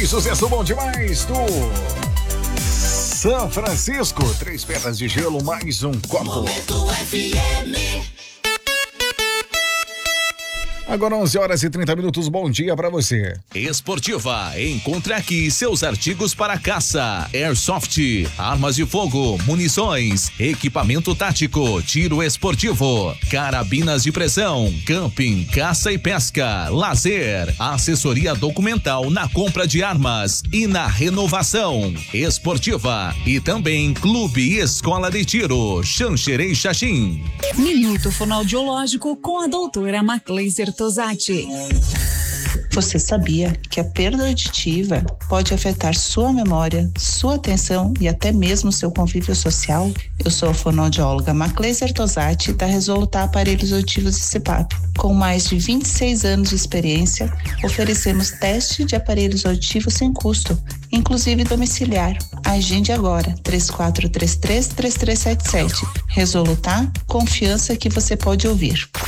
DJ Sucesso bom demais do São Francisco. 3 pedras de gelo, mais um copo. Momento FM. Agora 11h30, bom dia pra você. Esportiva, encontre aqui seus artigos para caça, airsoft, armas de fogo, munições, equipamento tático, tiro esportivo, carabinas de pressão, camping, caça e pesca, lazer, assessoria documental na compra de armas e na renovação. Esportiva e também Clube e Escola de Tiro, Xanxerê Xaxim. Minuto Fonoaudiológico com a doutora Macleiser Tosati. Você sabia que a perda auditiva pode afetar sua memória, sua atenção e até mesmo seu convívio social? Eu sou a fonoaudióloga Macleiser Tosati da Resolutar Aparelhos Auditivos e CPAP. Com mais de 26 anos de experiência, oferecemos teste de aparelhos auditivos sem custo, inclusive domiciliar. Agende agora, 3433-3377. Resolutar, confiança que você pode ouvir.